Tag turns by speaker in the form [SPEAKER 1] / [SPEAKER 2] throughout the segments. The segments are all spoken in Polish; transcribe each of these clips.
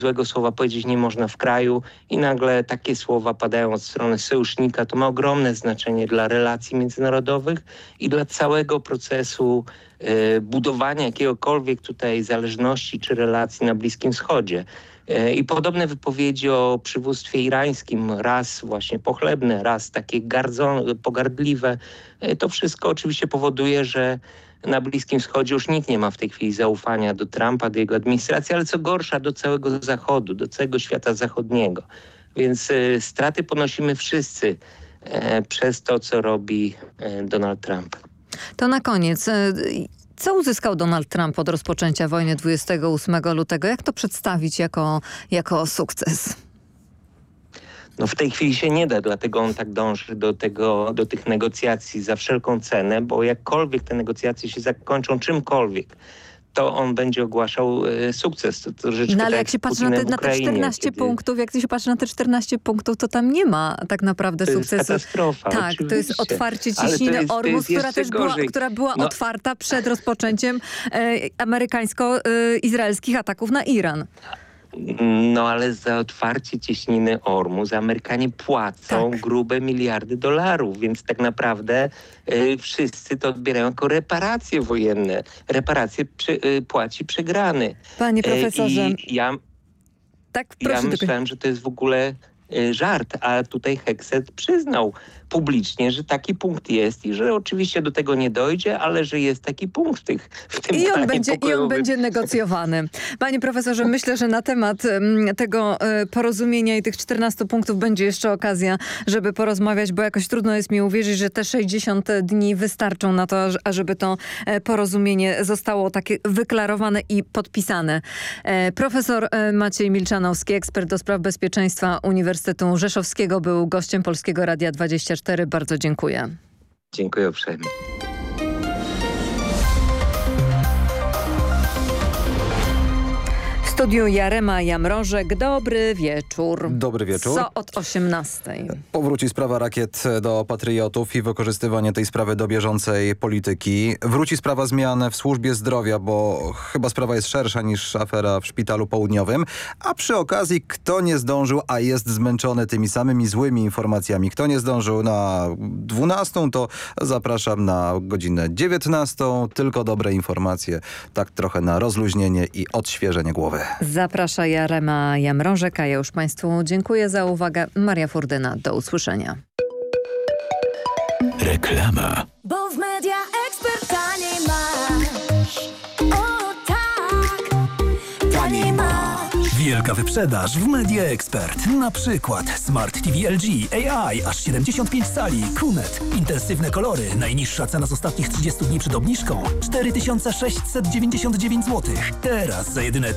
[SPEAKER 1] złego słowa powiedzieć nie można w kraju i nagle takie słowa padają od strony sojusznika. To ma ogromne znaczenie dla relacji międzynarodowych i dla całego procesu budowania jakiegokolwiek tutaj zależności czy relacji na Bliskim Wschodzie. I podobne wypowiedzi o przywództwie irańskim, raz właśnie pochlebne, raz takie pogardliwe, to wszystko oczywiście powoduje, że na Bliskim Wschodzie już nikt nie ma w tej chwili zaufania do Trumpa, do jego administracji, ale co gorsza do całego Zachodu, do całego świata zachodniego. Więc straty ponosimy wszyscy przez to, co robi Donald Trump.
[SPEAKER 2] To na koniec. Co uzyskał Donald Trump od rozpoczęcia wojny 28 lutego? Jak to przedstawić jako sukces?
[SPEAKER 1] No w tej chwili się nie da, dlatego on tak dąży do tych negocjacji za wszelką cenę, bo jakkolwiek te negocjacje się zakończą czymkolwiek, to on będzie ogłaszał sukces. To
[SPEAKER 2] no ale jak się patrzy na te 14 punktów, jak się patrzy na te 14 punktów, to tam nie ma tak naprawdę sukcesu.
[SPEAKER 1] To jest katastrofa.
[SPEAKER 2] Tak,
[SPEAKER 1] oczywiście.
[SPEAKER 2] to jest otwarcie ciśniny Ormus, która była otwarta przed rozpoczęciem amerykańsko-izraelskich ataków na Iran.
[SPEAKER 1] No ale za otwarcie cieśniny Ormus Amerykanie płacą grube miliardy dolarów, więc tak naprawdę wszyscy to odbierają jako reparacje wojenne. Reparacje płaci przegrany.
[SPEAKER 2] Panie profesorze.
[SPEAKER 1] Ja myślałem, że to jest w ogóle żart, a tutaj Hexet przyznał publicznie, że taki punkt jest i że oczywiście do tego nie dojdzie, ale że jest taki punkt w tym
[SPEAKER 2] I on będzie negocjowany. Panie profesorze, myślę, że na temat tego porozumienia i tych 14 punktów będzie jeszcze okazja, żeby porozmawiać, bo jakoś trudno jest mi uwierzyć, że te 60 dni wystarczą na to, ażeby to porozumienie zostało takie wyklarowane i podpisane. Profesor Maciej Milczanowski, ekspert do spraw bezpieczeństwa Uniwersytetu Rzeszowskiego, był gościem Polskiego Radia 24. Bardzo dziękuję.
[SPEAKER 1] Dziękuję uprzejmie. W studiu Jarema Jamrożek. Dobry wieczór.
[SPEAKER 3] Dobry wieczór.
[SPEAKER 2] Co od 18:00?
[SPEAKER 3] Powróci sprawa rakiet do patriotów i wykorzystywanie tej sprawy do bieżącej polityki. Wróci sprawa zmian w służbie zdrowia, bo chyba sprawa jest szersza niż afera w Szpitalu Południowym. A przy okazji, kto nie zdążył, a jest zmęczony tymi samymi złymi informacjami, kto nie zdążył na 12:00, to zapraszam na godzinę 19:00. Tylko dobre informacje, tak trochę na rozluźnienie i odświeżenie głowy.
[SPEAKER 2] Zaprasza Jarema Jamrożek, a ja już Państwu dziękuję za uwagę. Maria Furdyna, do usłyszenia.
[SPEAKER 4] Reklama.
[SPEAKER 5] Bo w Media Expert taniej masz. O tak, taniej masz.
[SPEAKER 4] Wielka wyprzedaż w Media Expert. Na przykład Smart TV LG AI aż 75 cali, QNET, intensywne kolory, najniższa cena z ostatnich 30 dni przed obniżką 4699 zł. Teraz za jedyne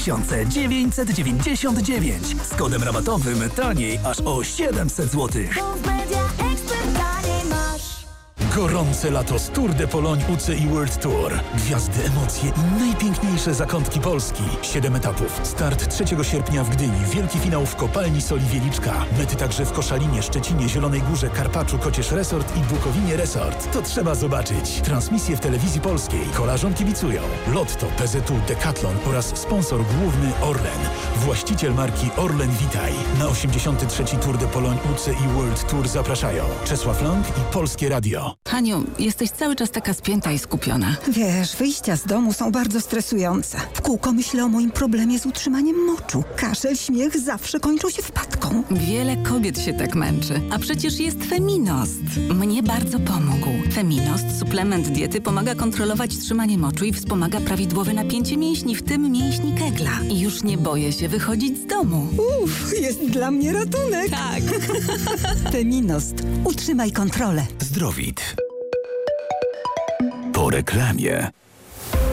[SPEAKER 4] 3999 z kodem rabatowym taniej aż o 700 zł.
[SPEAKER 5] Bo w Media Expert taniej masz.
[SPEAKER 4] Gorące lato z Tour de Pologne UCI World Tour. Gwiazdy, emocje i najpiękniejsze zakątki Polski. 7 etapów. Start 3 sierpnia w Gdyni. Wielki finał w Kopalni Soli Wieliczka. Mety także w Koszalinie, Szczecinie, Zielonej Górze, Karpaczu, Kocież Resort i Bukowinie Resort. To trzeba zobaczyć. Transmisje w Telewizji Polskiej. Kolarzom kibicują Lotto, PZU, Decathlon oraz sponsor główny Orlen. Właściciel marki Orlen Witaj. Na 83. Tour de Pologne UCI World Tour zapraszają Czesław Lang i Polskie Radio.
[SPEAKER 6] Haniu, jesteś cały czas taka spięta i skupiona.
[SPEAKER 7] Wiesz, wyjścia z domu są bardzo stresujące. W kółko myślę o moim problemie z utrzymaniem moczu. Kaszel, śmiech zawsze kończą się wpadką.
[SPEAKER 6] Wiele kobiet się tak męczy. A przecież jest Feminost. Mnie bardzo pomógł. Feminost, suplement diety, pomaga kontrolować trzymanie moczu i wspomaga prawidłowe napięcie mięśni, w tym mięśni kegla. I już nie boję się wychodzić z domu.
[SPEAKER 7] Jest dla mnie ratunek.
[SPEAKER 6] Tak.
[SPEAKER 7] Feminost. Utrzymaj kontrolę.
[SPEAKER 4] Zdrowit. Po reklamie.